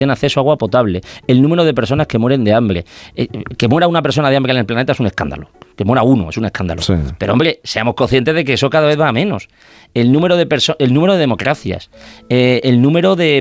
tienen acceso a agua potable, el número de personas que mueren de hambre. Que muera una persona de hambre en el planeta es un escándalo. Que muera uno es un escándalo. Sí. Pero, hombre, seamos conscientes de que eso cada vez va a menos. El número de democracias, el número de